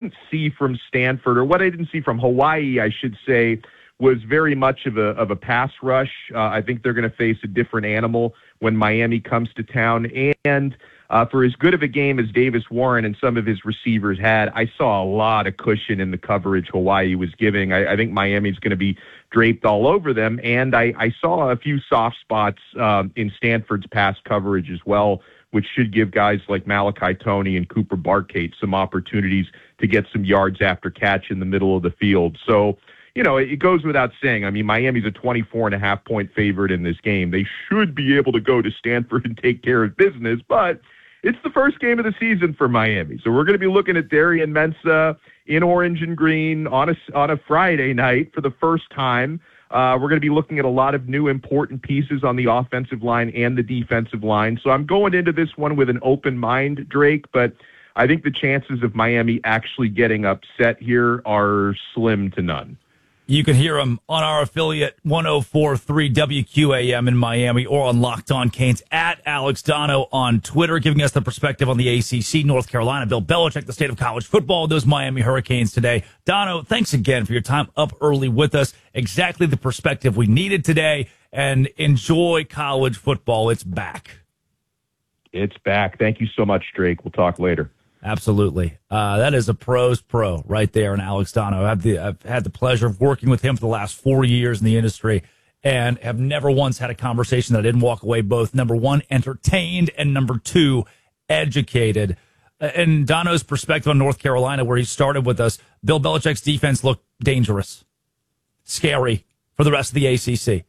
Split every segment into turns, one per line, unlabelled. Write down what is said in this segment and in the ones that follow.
didn't see from Stanford, or what I didn't see from Hawaii, I should say, was very much of a pass rush. I think they're going to face a different animal when Miami comes to town. And for as good of a game as Davis Warren and some of his receivers had, I saw a lot of cushion in the coverage Hawaii was giving. I think Miami's going to be draped all over them. And I saw a few soft spots in Stanford's pass coverage as well, which should give guys like Malachi Toney and Cooper Barkate some opportunities to get some yards after catch in the middle of the field. So, it goes without saying. I mean, Miami's a 24.5-point favorite in this game. They should be able to go to Stanford and take care of business, but it's the first game of the season for Miami. So we're going to be looking at Darian Mensah in orange and green on a Friday night for the first time. We're going to be looking at a lot of new important pieces on the offensive line and the defensive line. So I'm going into this one with an open mind, Drake, but I think the chances of Miami actually getting upset here are slim to none.
You can hear him on our affiliate 104.3 WQAM in Miami or on Locked On Canes at Alex Dono on Twitter, giving us the perspective on the ACC, North Carolina, Bill Belichick, the state of college football, those Miami Hurricanes today. Dono, thanks again for your time up early with us. Exactly the perspective we needed today, and enjoy college football. It's back.
It's back. Thank you so much, Drake. We'll talk later.
Absolutely. That is a pro's pro right there in Alex Dono. I've had the pleasure of working with him for the last 4 years in the industry and have never once had a conversation that I didn't walk away both, number one, entertained, and number two, educated. And Dono's perspective on North Carolina, where he started with us, Bill Belichick's defense looked dangerous, scary for the rest of the ACC.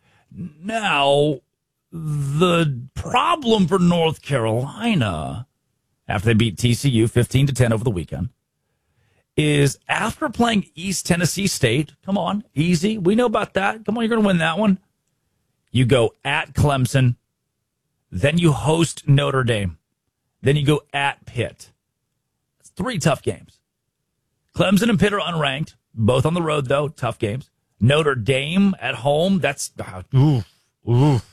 Now, the problem for North Carolina, after they beat TCU 15-10 over the weekend, is after playing East Tennessee State, come on, easy, we know about that, come on, you're going to win that one. You go at Clemson, then you host Notre Dame, then you go at Pitt. It's 3 tough games. Clemson and Pitt are unranked, both on the road, though, tough games. Notre Dame at home, that's, oof.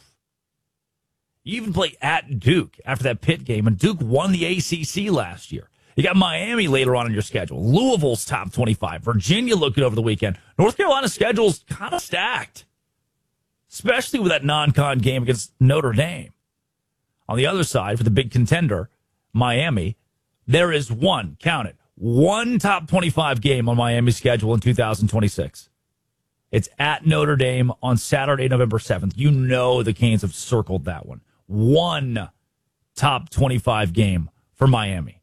You even play at Duke after that Pitt game, and Duke won the ACC last year. You got Miami later on in your schedule. Louisville's top 25. Virginia looking over the weekend. North Carolina's schedule's kind of stacked, especially with that non-con game against Notre Dame. On the other side, for the big contender, Miami, there is one top 25 game on Miami's schedule in 2026. It's at Notre Dame on Saturday, November 7th. You know the Canes have circled that one. One top 25 game for Miami.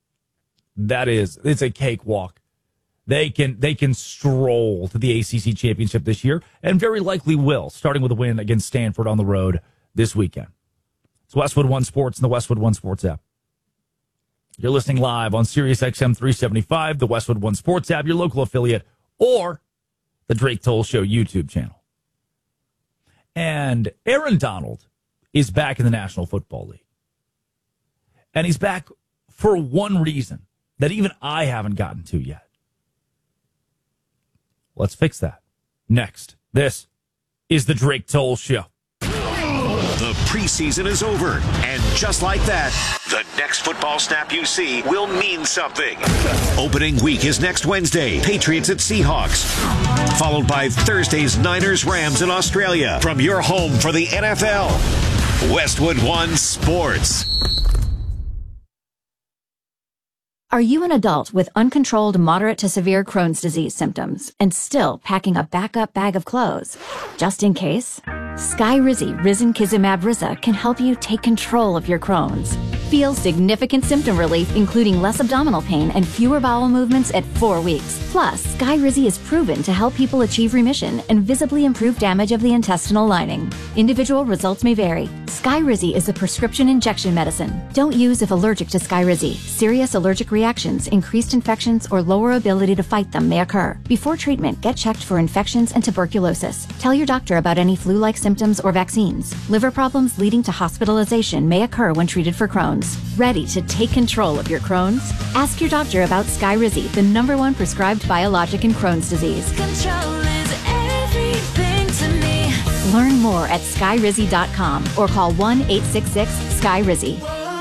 It's a cakewalk. They can stroll to the ACC championship this year, and very likely will, starting with a win against Stanford on the road this weekend. It's Westwood One Sports and the Westwood One Sports app. You're listening live on Sirius XM 375, the Westwood One Sports app, your local affiliate, or the Drake Toll Show YouTube channel. And Aaron Donald is back in the National Football League. And he's back for one reason that even I haven't gotten to yet. Let's fix that. Next, this is the Drake Toll Show.
The preseason is over, and just like that, the next football snap you see will mean something. Opening week is next Wednesday, Patriots at Seahawks, followed by Thursday's Niners-Rams in Australia. From your home for the NFL, Westwood One Sports.
Are you an adult with uncontrolled moderate to severe Crohn's disease symptoms and still packing a backup bag of clothes just in case? Skyrizi Risankizumab Riza can help you take control of your Crohn's. Feel significant symptom relief, including less abdominal pain and fewer bowel movements at 4 weeks. Plus, Skyrizi is proven to help people achieve remission and visibly improve damage of the intestinal lining. Individual results may vary. Skyrizi is a prescription injection medicine. Don't use if allergic to Skyrizi. Serious allergic reactions, increased infections, or lower ability to fight them may occur. Before treatment, get checked for infections and tuberculosis. Tell your doctor about any flu-like symptoms or vaccines. Liver problems leading to hospitalization may occur when treated for Crohn's. Ready to take control of your Crohn's? Ask your doctor about Skyrizi, the #1 prescribed biologic in Crohn's disease.
Control is everything to me.
Learn more at skyrizi.com or call 1-866-SKYRIZI.